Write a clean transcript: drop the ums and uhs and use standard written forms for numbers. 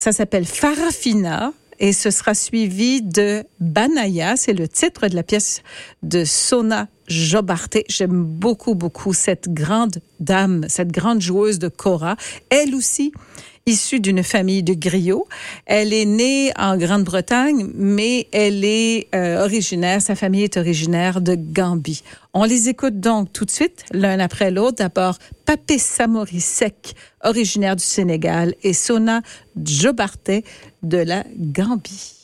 Ça s'appelle Farafina. Et ce sera suivi de Banaya, c'est le titre de la pièce de Sona Jobarteh. J'aime beaucoup, beaucoup cette grande dame, cette grande joueuse de kora. Elle aussi, issue d'une famille de griots. Elle est née en Grande-Bretagne, mais elle est sa famille est originaire de Gambie. On les écoute donc tout de suite, l'un après l'autre. D'abord, Papé Samori Seck, originaire du Sénégal, et Sona Jobarteh de la Gambie.